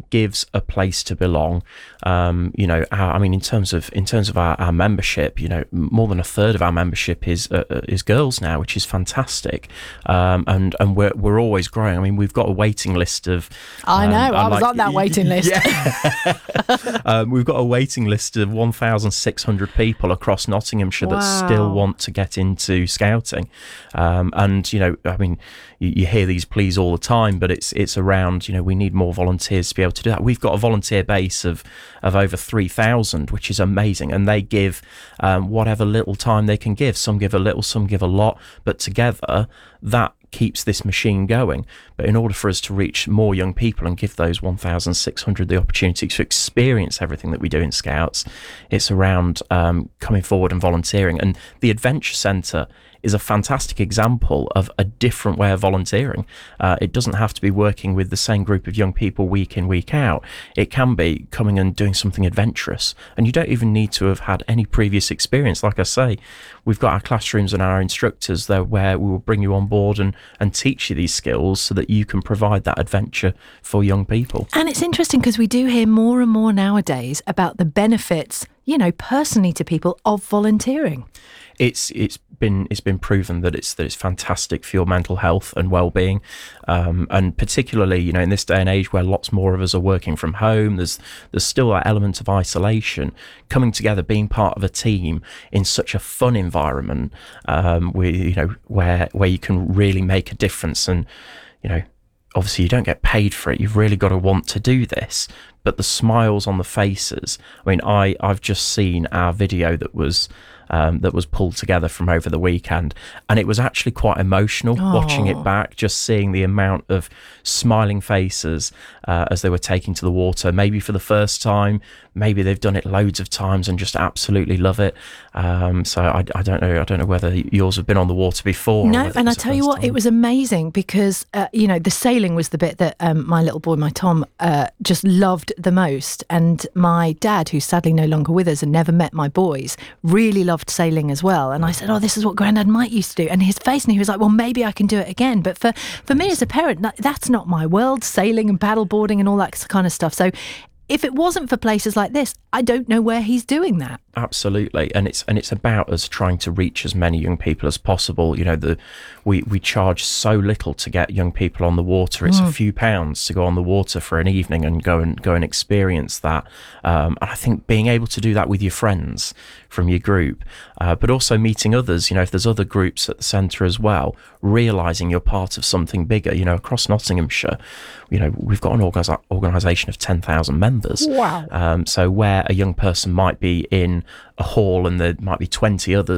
gives a place to belong. In terms of our membership, more than a third of our membership is girls now, which is fantastic. And we're always growing. I mean, we've got a waiting list of. I know. I was on that waiting list. Yeah. We've got a waiting list of 1,600 people across Nottinghamshire that still want to get into scouting. You hear these pleas all the time, but it's around, we need more volunteers to be able to do that. We've got a volunteer base of over 3,000, which is amazing. And they give whatever little time they can give. Some give a little, some give a lot, but together that keeps this machine going. But in order for us to reach more young people and give those 1,600 the opportunity to experience everything that we do in Scouts, it's around coming forward and volunteering. And the Adventure Centre is a fantastic example of a different way of volunteering. It doesn't have to be working with the same group of young people week in, week out. It can be coming and doing something adventurous. And you don't even need to have had any previous experience. Like I say, we've got our classrooms and our instructors there where we will bring you on board and teach you these skills so that you can provide that adventure for young people. And it's interesting because we do hear more and more nowadays about the benefits, personally to people of volunteering. It's been proven that it's fantastic for your mental health and well-being, and particularly in this day and age where lots more of us are working from home, there's still that element of isolation. Coming together, being part of a team in such a fun environment, where you can really make a difference. And obviously you don't get paid for it. You've really got to want to do this. But the smiles on the faces. I mean, I've just seen our video that was pulled together from over the weekend, and it was actually quite emotional watching it back, just seeing the amount of smiling faces as they were taking to the water, maybe for the first time, maybe they've done it loads of times and just absolutely love it. So I don't know whether yours have been on the water before. No, and I tell you what, it was amazing because the sailing was the bit that my little boy, my Tom, just loved the most. And my dad, who's sadly no longer with us and never met my boys, really loved sailing as well. And I said, this is what Grandad Mike used to do. And his face, and he was like, well, maybe I can do it again. But for me as a parent, that's not my world, sailing and paddleboarding and all that kind of stuff. So if it wasn't for places like this, I don't know where he's doing that. Absolutely, and it's about us trying to reach as many young people as possible. We charge so little to get young people on the water. It's a few pounds to go on the water for an evening and go and experience that. And I think being able to do that with your friends from your group, but also meeting others. If there's other groups at the centre as well, realising you're part of something bigger. Across Nottinghamshire, we've got an organisation of 10,000 members. Wow. So where a young person might be in a hall and there might be 20 others